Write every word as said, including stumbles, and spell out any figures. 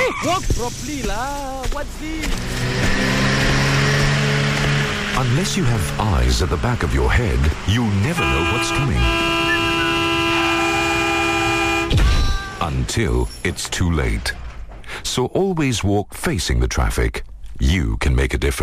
Walk properly lah. What's this? Unless you have eyes at the back of your head, you never know what's coming. Until it's too late. So always walk facing the traffic. You can make a difference.